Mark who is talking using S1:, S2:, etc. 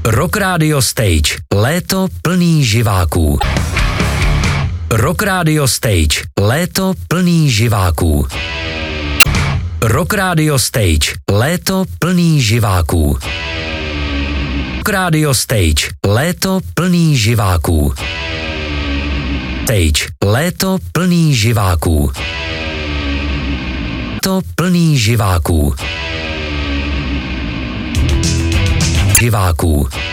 S1: Rock Radio Stage. Léto plný živáků. Rock Radio Stage. Léto plný živáků. Rock Radio Stage. Léto plný živáků. Rock Radio Stage. Léto plný živáků. Stage. Léto plný živáků. Léto plný živáků. Živáků.